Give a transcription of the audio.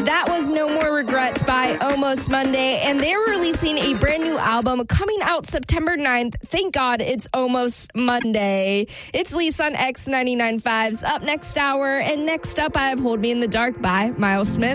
That was No More Regrets by Almost Monday, and they're releasing a brand new album coming out September 9th. Thank God it's almost Monday. It's Lisa on X99.5's Up Next Hour, and next up I have Hold Me in the Dark by Miles Smith.